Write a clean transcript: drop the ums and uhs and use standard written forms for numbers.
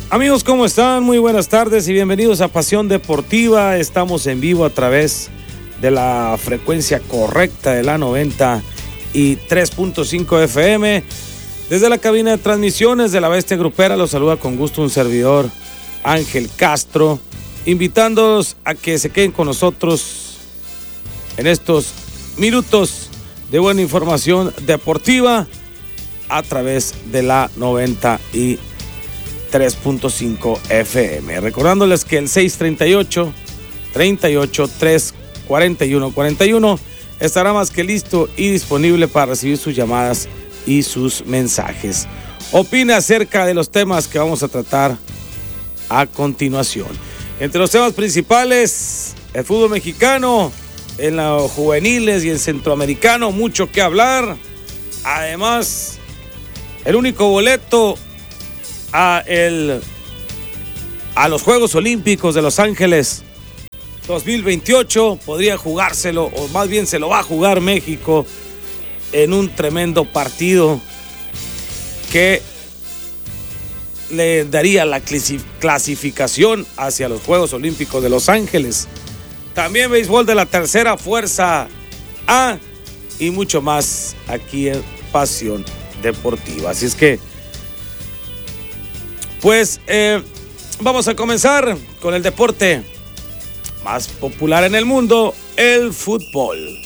Amigos, ¿cómo están? Muy buenas tardes y bienvenidos a Pasión Deportiva. Estamos en vivo a través de la frecuencia correcta de la 93.5 FM. Desde la cabina de transmisiones de la Bestia Grupera los saluda con gusto un servidor, Ángel Castro, invitándolos a que se queden con nosotros en estos minutos de buena información deportiva a través de la 93.5 FM. Recordándoles que el 638-38-341-41 estará más que listo y disponible para recibir sus llamadas y sus mensajes. Opina acerca de los temas que vamos a tratar a continuación. Entre los temas principales, el fútbol mexicano, en los juveniles y en centroamericano, mucho que hablar. Además, el único boleto a los Juegos Olímpicos de Los Ángeles 2028 podría jugárselo, o más bien se lo va a jugar México en un tremendo partido que le daría la clasificación hacia los Juegos Olímpicos de Los Ángeles. También béisbol de la tercera fuerza A y mucho más aquí en Pasión Deportiva. Así es que, pues, vamos a comenzar con el deporte más popular en el mundo, el fútbol.